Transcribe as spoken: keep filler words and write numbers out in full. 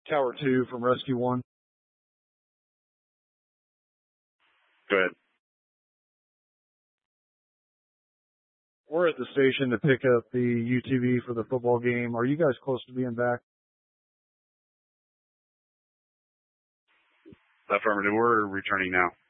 Tower two from Rescue one. Go ahead. We're at the station to pick up the U T V for the football game. Are you guys close to being back? Affirmative. We're returning now.